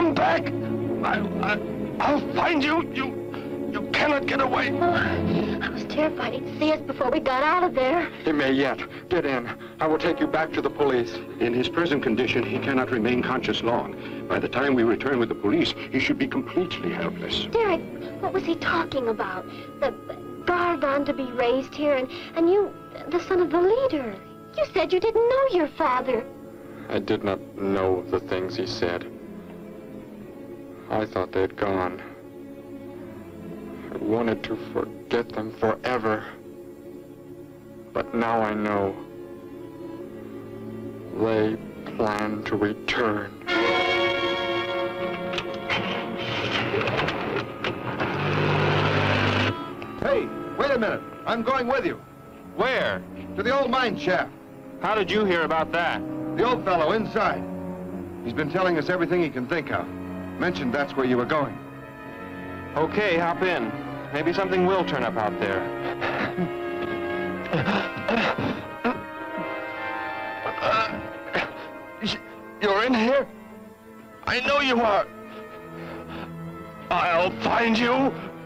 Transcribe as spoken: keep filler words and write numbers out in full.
Come back! I, I, I'll find you. You, you cannot get away. Oh, I was terrified he'd see us before we got out of there. He may yet. Get in. I will take you back to the police. In his present condition, he cannot remain conscious long. By the time we return with the police, he should be completely helpless. Derek, what was he talking about? The Garvon to be raised here, and, and you, the son of the leader. You said you didn't know your father. I did not know the things he said. I thought they had gone. I wanted to forget them forever. But now I know. They plan to return. Hey, wait a minute. I'm going with you. Where? To the old mine shaft. How did you hear about that? The old fellow inside. He's been telling us everything he can think of. Mentioned that's where you were going. Okay, hop in. Maybe something will turn up out there. You're in here? I know you are. I'll find you.